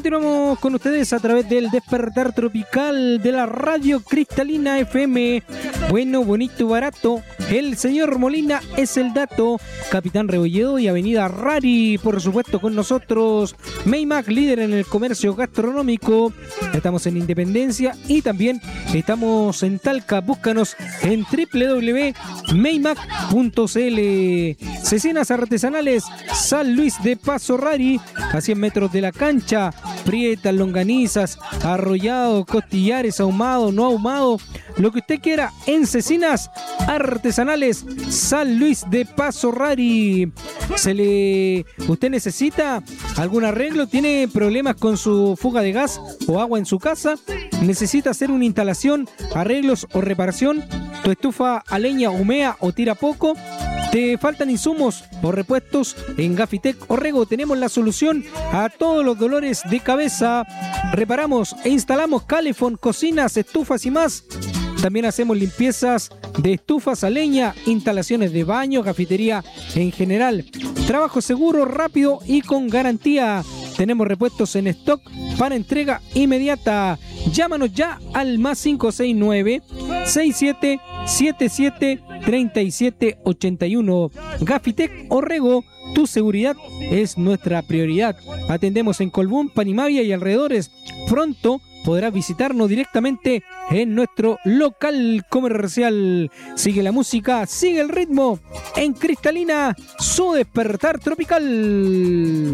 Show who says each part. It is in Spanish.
Speaker 1: Continuamos con ustedes a través del Despertar Tropical de la Radio Cristalina FM. Bueno, bonito, barato. El señor Molina es el dato. Capitán Rebolledo y Avenida Rari, por supuesto, con nosotros. Maymac, líder en el comercio gastronómico. Estamos en Independencia y también estamos en Talca. Búscanos en www.maymac.cl. Cecinas artesanales San Luis de Paso Rari, a 100 metros de la cancha. Prietas, longanizas, arrollado, costillares, ahumado, no ahumado, lo que usted quiera en Cecinas artesanales San Luis de Paso Rari. ¿Usted necesita algún arreglo? ¿Tiene problemas con su fuga de gas o agua en su casa? ¿Necesita hacer una instalación, arreglos o reparación? ¿Tu estufa a leña humea o tira poco? ¿Te faltan insumos o repuestos? En Gafitec Orrego tenemos la solución a todos los dolores de cabeza. Reparamos e instalamos calefón, cocinas, estufas y más. También hacemos limpiezas de estufas a leña, instalaciones de baño, cafetería en general. Trabajo seguro, rápido y con garantía. Tenemos repuestos en stock para entrega inmediata. Llámanos ya al más 569-6777-3781. Gafitec Orrego, tu seguridad es nuestra prioridad. Atendemos en Colbún, Panimavia y alrededores. Pronto podrás visitarnos directamente en nuestro local comercial. Sigue la música, sigue el ritmo en Cristalina, su despertar tropical.